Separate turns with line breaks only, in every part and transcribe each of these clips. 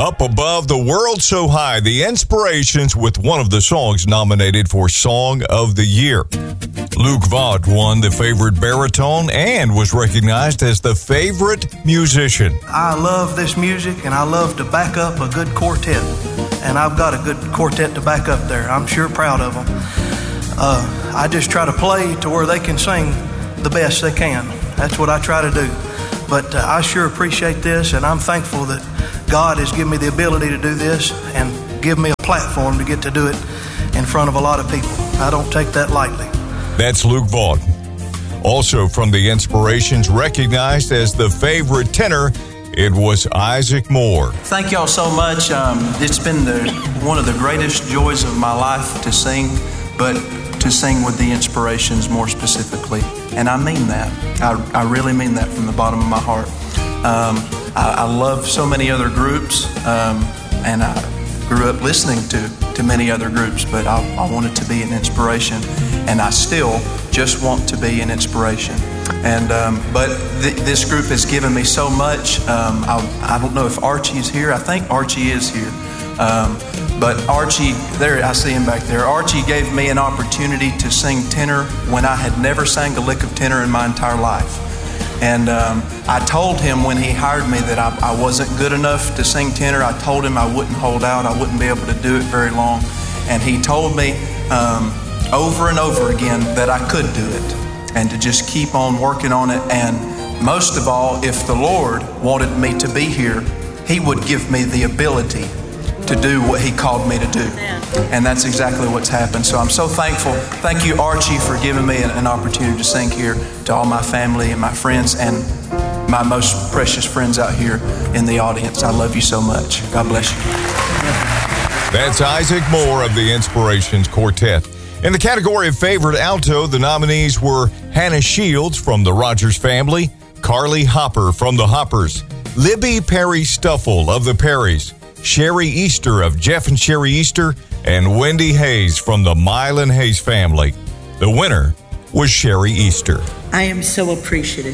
Up Above the World So High, the Inspirations with one of the songs nominated for Song of the Year. Luke Vaught won the favorite baritone and was recognized as the favorite musician.
I love this music and I love to back up a good quartet. And I've got a good quartet to back up there. I'm sure proud of them. I just try to play to where they can sing the best they can. That's what I try to do. But I sure appreciate this, and I'm thankful that God has given me the ability to do this and give me a platform to get to do it in front of a lot of people. I don't take that lightly. That's Luke Vaught. Also from the Inspirations, recognized as the favorite tenor, it was Isaac Moore.
Thank y'all so much. It's been one of the greatest joys of my life to sing, but to sing with the Inspirations more specifically. And I mean that. I really mean that from the bottom of my heart. I love so many other groups, and I grew up listening to many other groups, but I wanted to be an inspiration, and I still just want to be an inspiration. And but this group has given me so much. I don't know if Archie is here. I think Archie is here. But Archie, there, I see him back there. Archie gave me an opportunity to sing tenor when I had never sang a lick of tenor in my entire life. And I told him when he hired me that I wasn't good enough to sing tenor. I told him I wouldn't hold out. I wouldn't be able to do it very long. And he told me over and over again that I could do it and to just keep on working on it. And most of all, if the Lord wanted me to be here, He would give me the ability to do what He called me to do. And that's exactly what's happened. So I'm so thankful. Thank you, Archie, for giving me an opportunity to sing here, to all my family and my friends and my most precious friends out here in the audience. I love you so much. God bless you.
That's Isaac Moore of the Inspirations Quartet. In the category of favorite alto, the nominees were Hannah Shields from the Rogers Family, Carly Hopper from the Hoppers, Libby Perry Stuffle of the Perrys, Sherry Easter of Jeff and Sherry Easter, and Wendy Hayes from the Mylan Hayes family. The winner was Sherry Easter.
I am so appreciative.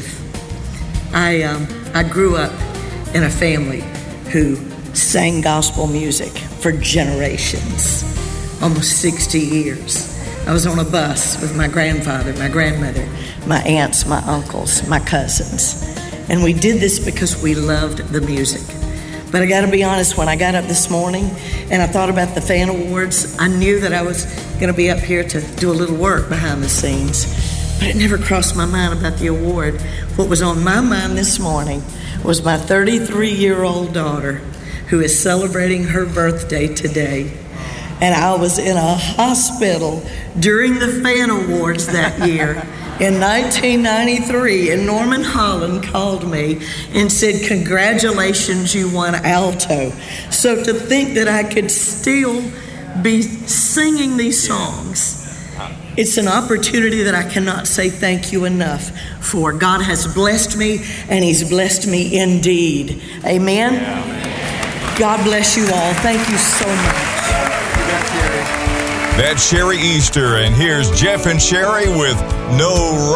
I grew up in a family who sang gospel music for generations, almost 60 years. I was on a bus with my grandfather, my grandmother, my aunts, my uncles, my cousins. And we did this because we loved the music. But I got to be honest, when I got up this morning and I thought about the fan awards, I knew that I was going to be up here to do a little work behind the scenes. But it never crossed my mind about the award. What was on my mind this morning was my 33-year-old daughter who is celebrating her birthday today. And I was in a hospital during the fan awards that year. In 1993, and Norman Holland called me and said, "Congratulations, you won alto." So to think that I could still be singing these songs, it's an opportunity that I cannot say thank you enough for. God has blessed me, and He's blessed me indeed. Amen? God bless you all. Thank you so much.
That's Sherry Easter, and here's Jeff and Sherry with No